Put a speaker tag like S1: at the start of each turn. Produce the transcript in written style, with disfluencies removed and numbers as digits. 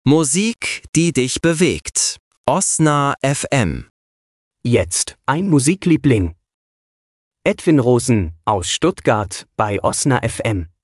S1: Musik, die dich bewegt. Osna FM.
S2: Jetzt ein Musikliebling. Edwin Rosen aus Stuttgart bei Osna FM.